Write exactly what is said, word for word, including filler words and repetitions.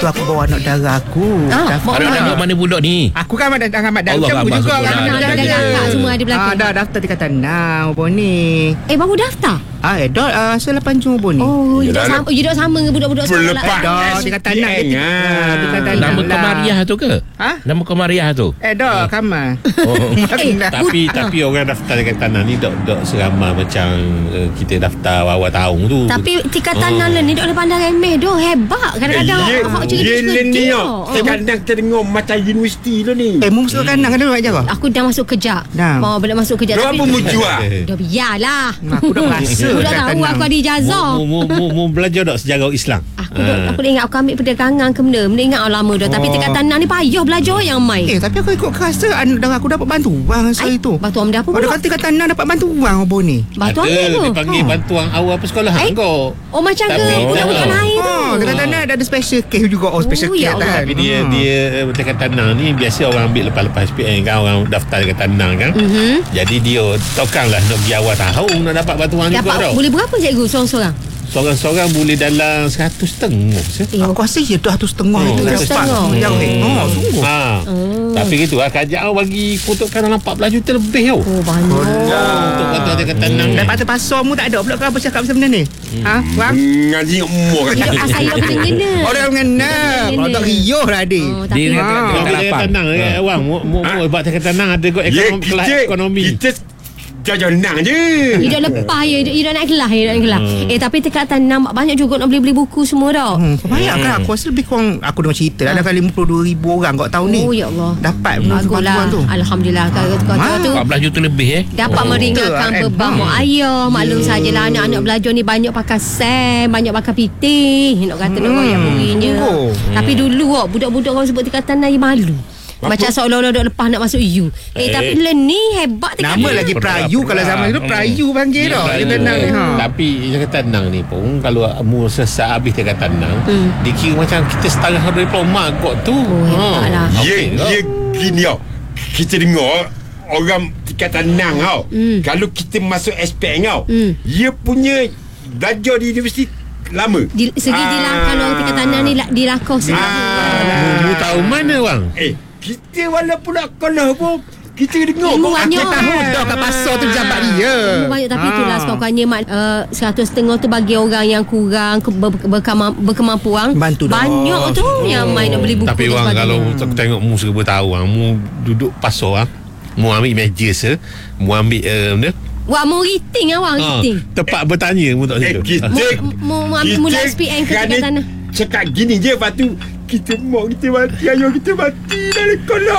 Tu aku bawa anak dara aku. Ah, Anak-anak mana budak ni? Aku kan anak anak dara. Allah Kamu Akbar, juga syukurlah. anak Anak dara. kakak semua ada belakang. Ah, dah daftar tingkatan enam apa ni. Eh, baru daftar? Ah, eh, dah uh, selapan Jun apa ni. Oh, you Yelah, dah sama, you dah sama dengan budak-budak sekolah. Berlepas. Dah tingkatan enam. S P N, ah. Tingkatan enam Nama lah. Komariah tu ke? Ha? Nama Komariah tu? Eh, dah Kamal. Oh. Eh, Tapi tapi orang daftar dekat tanah ni dok dok seramai macam uh, kita daftar awal tahun tu. Tapi tingkatan enam ni tak boleh pandang remeh doh. Hebat. Kadang-kadang Eh, ye- awak ye cerita le ni dia. oh. Kadang kita dengar macam universiti tu ni. Eh, mu masuk kanan kan dulu aja kau. Aku dah masuk kerja. Dah. Oh, bila masuk kerja. Dia apa mu jual? Dah biarlah. Aku dah rasa Aku dah tahu aku ada ijazah. Mu mu mu, mu belajar dok sejarah Islam. Aku dah, aku dah ingat aku ambil perdagangan ke benda. Benda ingat oh, lama dah. Tapi Oh. tingkatan enam ni payah belajar yang main. Eh, tapi aku ikut kelas tu anak dara aku dapat bantuan saya tu. Bantuan benda apa Ada pula? kata tingkatan enam dapat bantuan apa ni. Bantuan Ada, apa tu? dipanggil bantuan awal persekolahan Eh? kau. Oh, macam ke Tapi- budak-budak Oh. lain tu. Oh, tingkatan enam ada special case juga. Oh, special Oh, case ya Allah. kan. Tapi dia Hmm. dia dekat tanah ni biasa orang ambil lepas-lepas S P N kan, orang daftar dekat tanah kan. Mhm. Jadi dia tokanlah nak pergi awal tahun nak dapat bantuan juga Dapat tau. boleh berapa cikgu seorang-seorang? Seorang-seorang boleh dalam seratus setengah. Eh, Aku rasa ya dah tu setengah Oh, itu satu dapat. setengah. Yang eh, oh, sungguh. Ha. Oh. Tapi gitu lah kerajaan bagi peruntukan dalam empat belas juta lebih tau. Oh, banyak. Untuk bantuan dekat tanah Dan ni. patut pasar mu tak ada pula kau apa cakap macam mana ni? Ha? Bang? Ngaji umur kan. Hidup saya apa kena. Orang mengenal. Kalau tak riuh lah adik. Oh, tapi Dia Ah. dekat Tapi dekat lapang. tanah eh, Wang, mu mu mu buat dekat tanah ada kot ekonomi kelas ekonomi. Kita jajan nang je. hidup lepas je, hidup, hidup naik kelas, hidup naik kelas. Eh, tapi tingkatan enam banyak juga nak beli-beli buku semua tau. Hmm, banyak kan aku rasa lebih kurang aku dengar cerita ada kali lima puluh dua ribu orang kau tahun ni. Oh, ya Allah. Dapat menuju Baguslah. bantuan tu. Alhamdulillah. Kalau kau tahu tu empat belas juta lebih eh. dapat Oh, meringankan betul, beban eh. mak ayah. Maklum Hmm. sajalah anak-anak belajar ni banyak pakai sen, banyak pakai pitih. Nak kata nak Hmm. royak burinya. Oh. Tapi dulu wak, budak-budak orang sebut tingkatan enam malu. Macam seolah-olah duk lepas nak masuk U. Eh, Eh. tapi le ni hebat tingkatan Nama enam. lagi Prayu kalau zaman dulu Prayu panggil tau. Dia tenang ni ha. Tapi dekat tanah ni pun kalau mu selesai habis dekat tanah, Hmm. dikira macam kita setengah diploma kot tu. Oh, hebat lah. Ye Okey ke? ye gini tau. Kita dengar orang tingkatan enam tau. Hmm. Kalau kita masuk S P N tau. Hmm. Dia punya belajar di universiti lama. Di, segi Ah. dilah kalau tingkatan enam ni la- dilakau segi. Mu, mu tahu mana bang? Eh, kita walaupun nak kalah pun kita dengar Ilmu pun banyak. kita tahu. Tahu dah kat pasar tu jabat dia. Oh, banyak tapi Ah. itulah sekurang-kurangnya mak uh, seratus setengah tu bagi orang yang kurang ke, ber, berkema, berkemampuan. Bantu dah. Banyak tu yang main nak beli buku. Tapi dan bang sebagainya. kalau aku tengok mu serba tahu bang, mu duduk pasar ah. Mu ambil meja se, mu ambil uh, benda. Wah, mau rating awak Ah, rating. tempat bertanya mu tak Eh, situ. kita Mu- mu ambil mula S P N ke kerana tingkatan tanah. cakap gini je, lepas tu kita mau kita mati, ayah kita mati dari kalah.